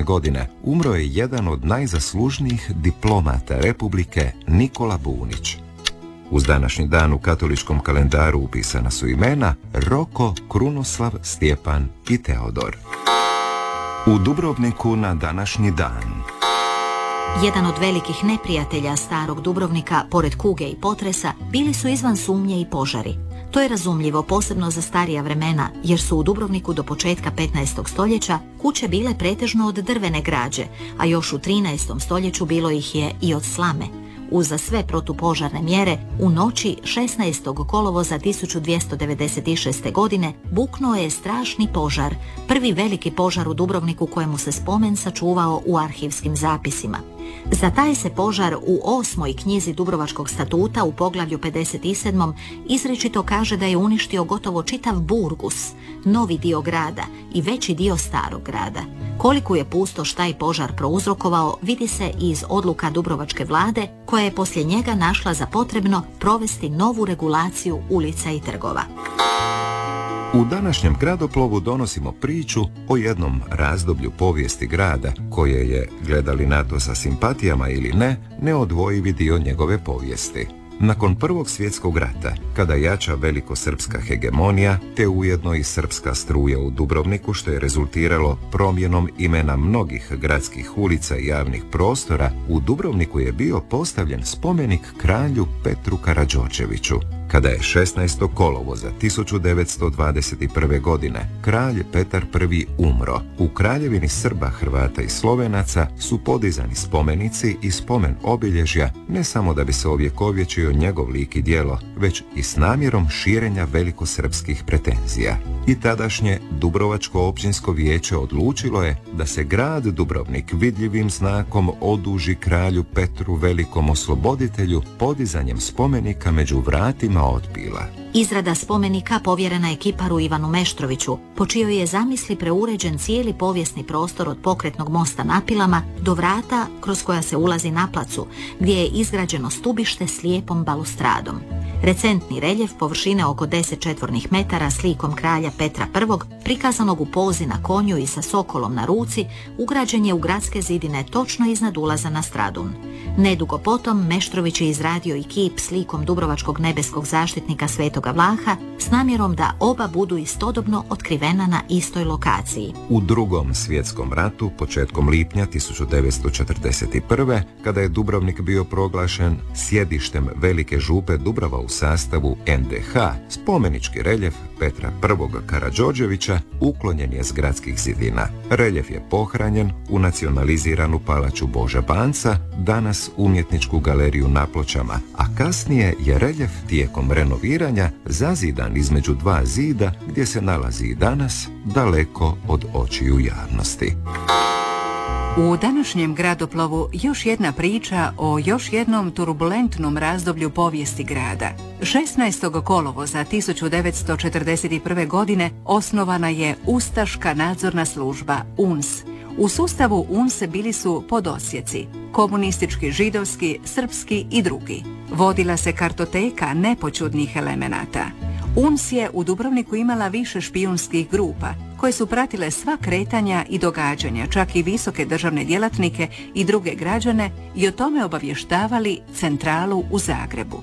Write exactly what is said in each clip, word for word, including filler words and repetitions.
godine umro je jedan od najzaslužnijih diplomata Republike, Nikola Bunić. Uz današnji dan u katoličkom kalendaru upisana su imena Roko, Krunoslav, Stjepan i Teodor. U Dubrovniku na današnji dan. Jedan od velikih neprijatelja starog Dubrovnika, pored kuge i potresa, bili su izvan sumnje i požari. To je razumljivo posebno za starija vremena, jer su u Dubrovniku do početka petnaestog stoljeća kuće bile pretežno od drvene građe, a još u trinaestom stoljeću bilo ih je i od slame. Uza sve protupožarne mjere, u noći šesnaestog kolovoza tisuću dvjesto devedeset šeste. godine buknuo je strašni požar, prvi veliki požar u Dubrovniku kojemu se spomen sačuvao u arhivskim zapisima. Za taj se požar u osmoj knjizi Dubrovačkog statuta u poglavlju pedeset sedam. izričito kaže da je uništio gotovo čitav Burgus, novi dio grada i veći dio starog grada. Koliko je pustoš taj požar prouzrokovao vidi se iz odluka Dubrovačke vlade, koja je poslije njega našla za potrebno provesti novu regulaciju ulica i trgova. U današnjem gradoplovu donosimo priču o jednom razdoblju povijesti grada koje je, gledali na to sa simpatijama ili ne, neodvojivi dio njegove povijesti. Nakon Prvog svjetskog rata, kada jača velikosrpska hegemonija, te ujedno i srpska struja u Dubrovniku, što je rezultiralo promjenom imena mnogih gradskih ulica i javnih prostora, u Dubrovniku je bio postavljen spomenik kralju Petru Karađorđeviću. Kada je šesnaestog kolovoza tisuću devetsto dvadeset prve. godine kralj Petar I. umro, u kraljevini Srba, Hrvata i Slovenaca su podizani spomenici i spomen obilježja ne samo da bi se ovjekovječio njegov lik i djelo, već i s namjerom širenja velikosrpskih pretenzija. I tadašnje Dubrovačko općinsko vijeće odlučilo je da se grad Dubrovnik vidljivim znakom oduži kralju Petru Velikom osloboditelju podizanjem spomenika među vratima otpila. Izrada spomenika povjerena je kiparu Ivanu Meštroviću, po čijoj je zamisli preuređen cijeli povijesni prostor od pokretnog mosta na Pilama do vrata kroz koja se ulazi na placu, gdje je izgrađeno stubište s lijepom balustradom. Recentni reljef površine oko deset četvornih metara s likom kralja Petra I, prikazanog u pozi na konju i sa sokolom na ruci, ugrađen je u gradske zidine točno iznad ulaza na Stradun. Nedugo potom Meštrović je izradio i kip s likom dubrovačkog nebeskog zaštitnika Svetoga Vlaha s namjerom da oba budu istodobno otkrivena na istoj lokaciji. U Drugom svjetskom ratu, početkom lipnja tisuću devetsto četrdeset prve. kada je Dubrovnik bio proglašen sjedištem Velike župe Dubrava u sastavu en de ha, spomenički reljef Petra I. Karađorđevića uklonjen je s gradskih zidina. Reljef je pohranjen u nacionaliziranu palaču Boža Banca, danas umjetničku galeriju na Pločama, a kasnije je reljef tijekom renoviranja zazidan između dva zida gdje se nalazi i danas, daleko od očiju javnosti. U današnjem gradoplovu još jedna priča o još jednom turbulentnom razdoblju povijesti grada. šesnaestog kolovoza tisuću devetsto četrdeset prve. godine osnovana je Ustaška nadzorna služba U N S. U sustavu U N S bili su podosjeci, komunistički, židovski, srpski i drugi. Vodila se kartoteka nepoćudnih elemenata. U N S je u Dubrovniku imala više špijunskih grupa koje su pratile sva kretanja i događanja, čak i visoke državne djelatnike i druge građane, i o tome obavještavali centralu u Zagrebu.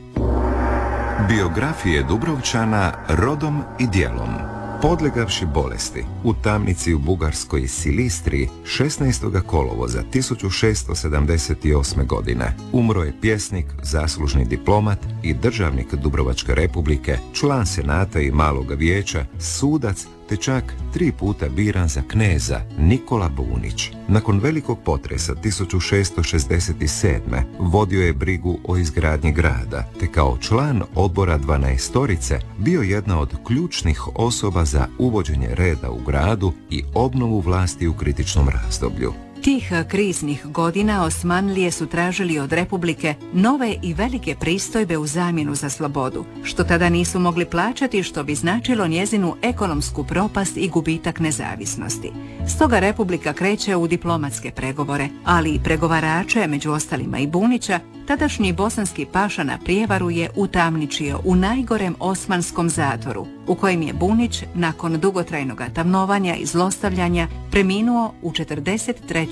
Biografije Dubrovčana rodom i djelom. Podlegavši bolesti, u tamnici u bugarskoj Silistri šesnaestog kolovoza tisuću šessto sedamdeset osme. godine umro je pjesnik, zaslužni diplomat i državnik Dubrovačke republike, član senata i malog vijeća, sudac te čak tri puta biran za kneza Nikola Bunić. Nakon velikog potresa tisuću šessto šezdeset sedme. vodio je brigu o izgradnji grada, te kao član odbora dvanaestorice bio jedna od ključnih osoba za uvođenje reda u gradu i obnovu vlasti u kritičnom razdoblju. Tih kriznih godina Osmanlije su tražili od Republike nove i velike pristojbe u zamjenu za slobodu, što tada nisu mogli plaćati, što bi značilo njezinu ekonomsku propast i gubitak nezavisnosti. Stoga Republika kreće u diplomatske pregovore, ali i pregovarače, među ostalima i Bunića, tadašnji bosanski paša na prijevaru je utamničio u najgorem osmanskom zatvoru, u kojem je Bunić, nakon dugotrajnog tamnovanja i zlostavljanja, preminuo u četrdeset trećoj.